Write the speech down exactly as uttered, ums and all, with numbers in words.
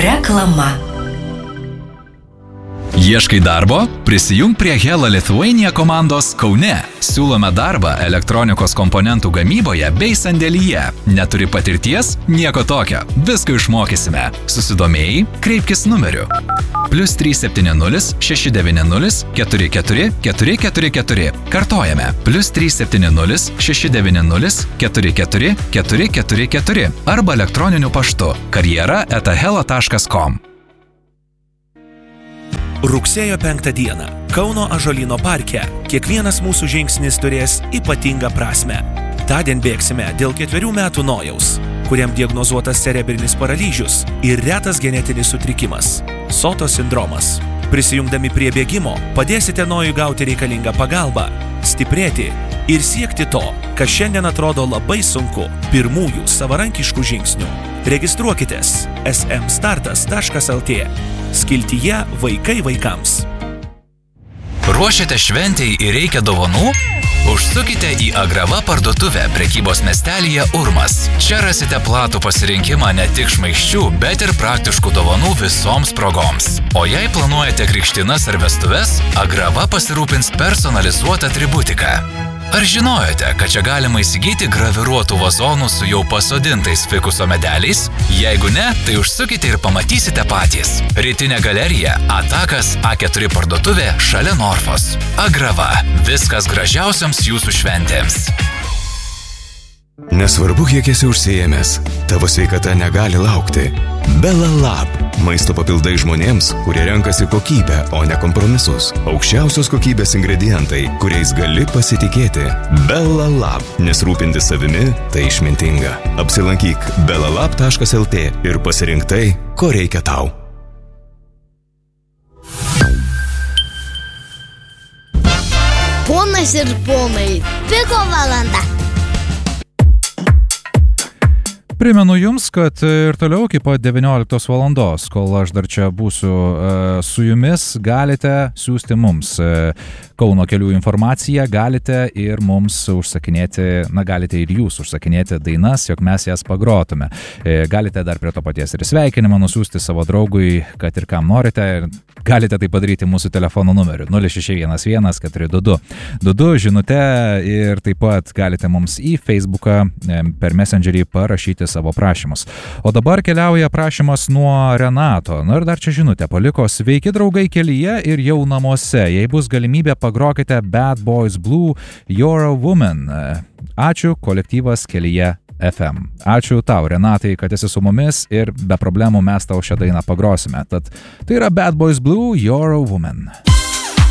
Reklama. Ieškai darbo? Prisijung prie Hella Lithuania komandos Kaune. Siūlome darbą elektronikos komponentų gamyboje bei sandėlyje. Neturi patirties? Nieko tokio. Viską išmokysime. Susidomėjai? Kreipkis numeriu. Plius trys septyni nulis šeši devyni nulis keturi keturi keturi keturi keturi. Kartojame. Plius trys septyni nulis šeši devyni nulis keturi keturi keturi keturi keturi. Arba elektroniniu paštu karjera eta hella taškas com. Rugsėjo penktą dieną Kauno Ąžuolyno parke kiekvienas mūsų žingsnis turės ypatingą prasmę. Tądien bėgsime dėl ketverių metų Nojaus, kuriam diagnozuotas cerebrinis paralyžius ir retas genetinis sutrikimas – Soto sindromas. Prisijungdami prie bėgimo padėsite Nojui gauti reikalingą pagalbą, stiprėti ir siekti to, kas šiandien atrodo labai sunku – pirmųjų savarankiškų žingsnių. Registruokitės es em startas taškas el tė. Skiltyje Vaikai vaikams. Ruošiate šventei ir reikia dovanų? Užsukite į Agrava parduotuvę prekybos miestelyje Urmas. Čia rasite platų pasirinkimą ne tik šmaikščių, bet ir praktiškų dovanų visoms progoms. O jei planuojate krikštynas ar vestuves, Agrava pasirūpins personalizuotą atributiką. Ar žinojote, kad čia galima įsigyti graviruotų vazonų su jau pasodintais fikuso medeliais? Jeigu ne, tai užsukite ir pamatysite patys. Rytinė galerija, Atakas A keturi parduotuvė šalia Norfos. Agrava. Viskas gražiausiams jūsų šventėms. Nesvarbu, kiek esi užsiėmęs, tavo sveikata negali laukti. Bella Lab. Maisto papildai žmonėms, kurie renkasi kokybę, o ne kompromisus. Aukščiausios kokybės ingredientai, kuriais gali pasitikėti. Bella Lab. Nes rūpintis savimi – tai išmintinga. Apsilankyk bella lab taškas el tė ir pasirink tai, ko reikia tau. Ponas ir ponai, piko valanda. Primenu jums, kad ir toliau iki pat devynioliktos valandos, kol aš dar čia būsiu e, su jumis, galite siųsti mums e, Kauno kelių informaciją, galite ir mums užsakinėti, na galite ir jūs užsakinėti dainas, jog mes jas pagrotume. E, galite dar prie to paties ir sveikinimą nusiųsti savo draugui, kad ir kam norite, ir galite tai padaryti mūsų telefono numeriu nulis šeši vienas vienas keturi du du du du žinute ir taip pat galite mums į Facebooką e, per Messengerį parašyti savo prašymus. O dabar keliauja prašymas nuo Renato. Na ir dar čia žinutė paliko: sveiki draugai kelyje ir jau namuose. Jei bus galimybė, pagrokite Bad Boys Blue, You're a Woman. Ačiū, kolektyvas Kelyje ef em. Ačiū tau, Renatai, kad esi su mumis ir be problemų mes tau šią dainą pagrosime. Tad tai yra Bad Boys Blue, You're a Woman.